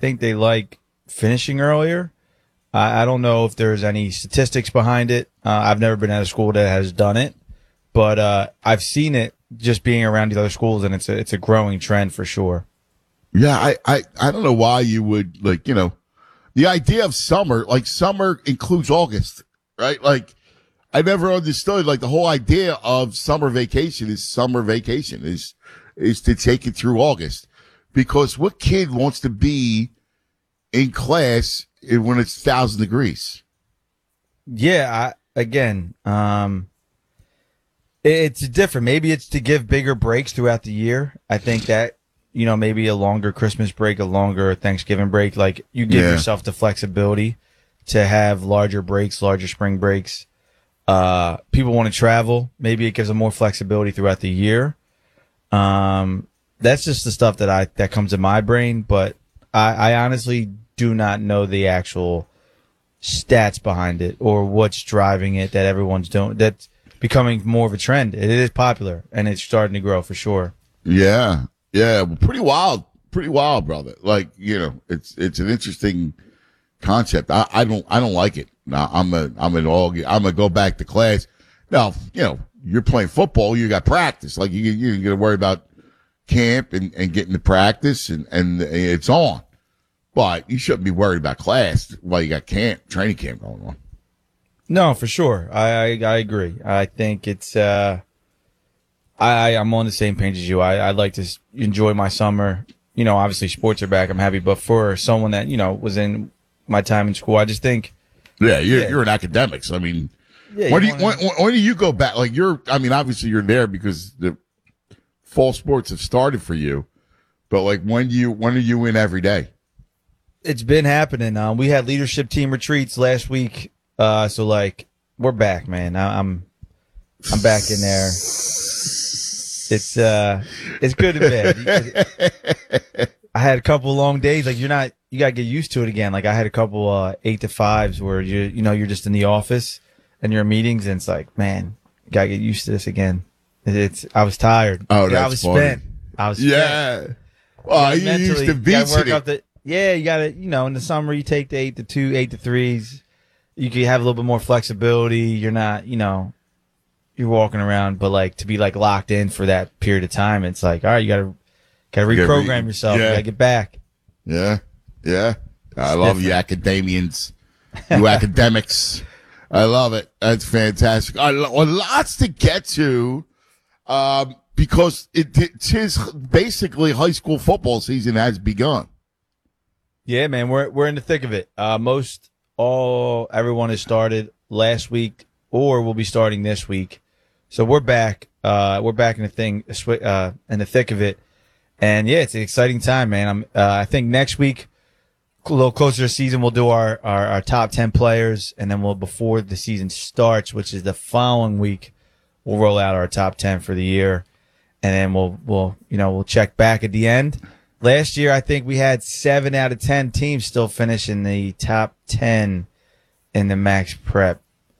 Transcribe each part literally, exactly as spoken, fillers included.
think they like finishing earlier. I, I don't know if there's any statistics behind it. Uh, I've never been at a school that has done it, but uh, I've seen it just being around the other schools, and it's a, it's a growing trend for sure. Yeah, I, I, I don't know why you would, like, you know, the idea of summer, like summer includes August, right? Like, I never understood, like, the whole idea of summer vacation is summer vacation is, is to take it through August. Because what kid wants to be in class when it's a thousand degrees? Yeah, I, again, um, it, it's different. Maybe it's to give bigger breaks throughout the year. I think that, you know, maybe a longer Christmas break, a longer Thanksgiving break. Like, you give Yeah. yourself the flexibility to have larger breaks, larger spring breaks. Uh, people want to travel. Maybe it gives them more flexibility throughout the year. Um, that's just the stuff that I, that comes in my brain, but I, I honestly do not know the actual stats behind it or what's driving it that everyone's doing. That's becoming more of a trend. It is popular and it's starting to grow for sure. Yeah. Yeah. Well, pretty wild. Pretty wild, brother. Like, you know, it's, it's an interesting concept. I, I don't, I don't like it. Now I'm a, I'm an all, I'm gonna go back to class. Now, you know, you're playing football, you got practice. Like you, you gotta worry about camp and, and getting to practice and, and it's on. But you shouldn't be worried about class while you got camp, training camp going on. No, for sure. I, I, I agree. I think it's, uh, I, I'm on the same page as you. I, I like to enjoy my summer. You know, obviously sports are back. I'm happy. But for someone that, you know, was in my time in school, I just think, Yeah, you're, Yeah. you're in academics. I mean, yeah, when do you you, when, wanna- when do you go back? Like you're, I mean, obviously you're there because the fall sports have started for you, but like when do you, when are you in every day? it's been happening. Um, we had leadership team retreats last week. Uh, so like we're back, man. I, I'm, I'm back in there. It's, uh, it's good and bad. I had a couple long days. Like you're not, you gotta get used to it again. Like I had a couple, uh, eight to fives where you, you know, you're just in the office and you're in meetings and it's like, man, you gotta get used to this again. It's, I was tired. Oh, Yeah, that's I was funny. spent. I was spent. Yeah. Well, you Mentally, used to you gotta beaching work it. up the, yeah, you gotta, you know, in the summer you take the eight to two, eight to threes. You can have a little bit more flexibility. You're not, you know, you're walking around, but like to be like locked in for that period of time, it's like, all right, you gotta, gotta You gotta reprogram re- yourself. yeah. You gotta get back. Yeah. Yeah. I It's love you different. academians, you academics. I love it. That's fantastic. I lo- well, lots to get to, um, because it, it is basically high school football season has begun. Yeah, man, we're we're in the thick of it. Uh, most all everyone has started last week, or will be starting this week. So we're back. Uh, we're back in the thing, uh, in the thick of it, and yeah, it's an exciting time, man. I'm. Uh, I think next week, a little closer to the season, we'll do our, our our top ten players, and then we'll before the season starts, which is the following week, we'll roll out our top ten for the year, and then we'll we'll you know we'll check back at the end. Last year, I think we had seven out of ten teams still finish in the top ten in the Max Prep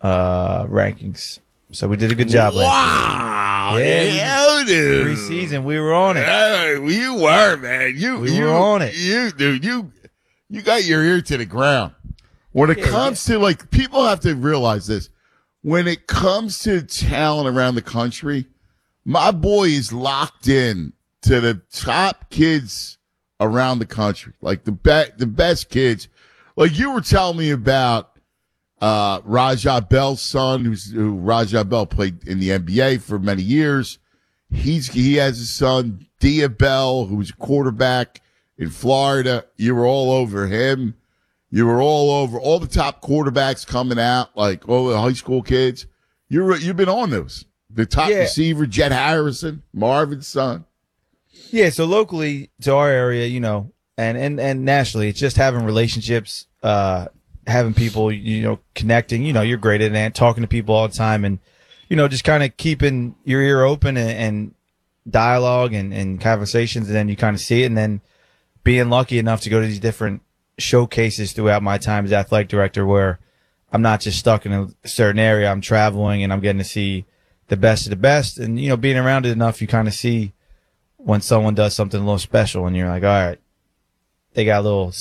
uh, rankings. So we did a good job last Wow. year. Yeah, we, dude. pre-season, we were on it. Yeah, you were, man. You, We you, were on it. You, dude, you, you got your ear to the ground. When it Yeah, comes to like, people have to realize this. When it comes to talent around the country, my boy is locked in to the top kids around the country, like the be- the best kids. Like you were telling me about uh, Rajah Bell's son, who's who Rajah Bell played in the N B A for many years. He's he has a son, Dia Bell, who's a quarterback in Florida. You were all over him. You were all over all the top quarterbacks coming out, like all the high school kids. You're you've been on those. The top Yeah. receiver, Jet Harrison, Marvin's son. Yeah, so locally to our area, you know, and, and, and nationally, it's just having relationships, uh, having people, you know, connecting. You know, you're great at that, talking to people all the time and, you know, just kind of keeping your ear open and, and dialogue and, and conversations. And then you kind of see it. And then being lucky enough to go to these different showcases throughout my time as athletic director where I'm not just stuck in a certain area. I'm traveling and I'm getting to see the best of the best. And, you know, being around it enough, you kind of see when someone does something a little special and you're like, all right, they got a little